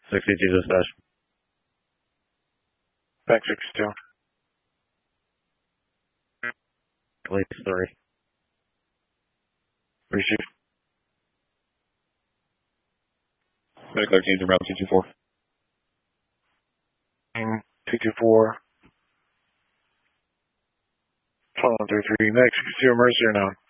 62 dispatch. Back 62. Police 3. Receive. Medical 13 around 224. 224. 1233. Next, 62 emergency or no?